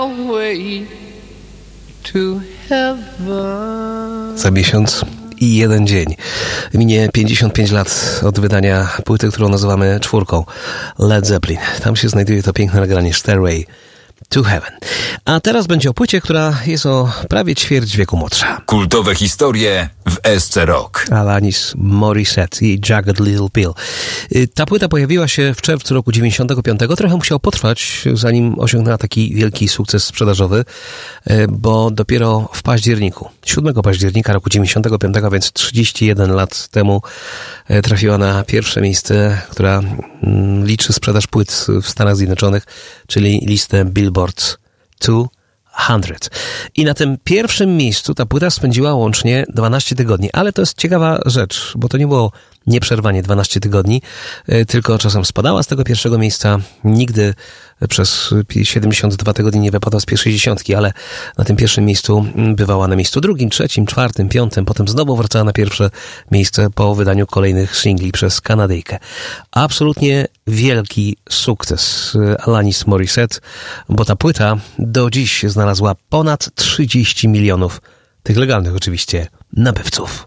Za miesiąc i jeden dzień minie 55 lat od wydania płyty, którą nazywamy czwórką, Led Zeppelin. Tam się znajduje to piękne nagranie Stairway to Heaven. A teraz będzie o płycie, która jest o prawie ćwierć wieku młodsza. Kultowe historie w SC Rock. Alanis Morissette i Jagged Little Pill. Ta płyta pojawiła się w czerwcu roku 95. Trochę musiał potrwać, zanim osiągnęła taki wielki sukces sprzedażowy, bo dopiero w październiku, 7 października roku 95, więc 31 lat temu, trafiła na pierwsze miejsce, która liczy sprzedaż płyt w Stanach Zjednoczonych, czyli listę Billboard 200. I na tym pierwszym miejscu ta płyta spędziła łącznie 12 tygodni. Ale to jest ciekawa rzecz, bo to nie było nieprzerwanie 12 tygodni, tylko czasem spadała z tego pierwszego miejsca. Nigdy przez 72 tygodnie nie wypadła z pierwszej dziesiątki, ale na tym pierwszym miejscu bywała na miejscu drugim, trzecim, czwartym, piątym, potem znowu wracała na pierwsze miejsce po wydaniu kolejnych singli przez Kanadyjkę. Absolutnie wielki sukces Alanis Morissette, bo ta płyta do dziś znalazła ponad 30 milionów, tych legalnych oczywiście, nabywców.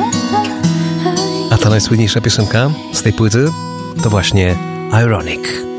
A ta najsłynniejsza piosenka z tej płyty to właśnie Ironic.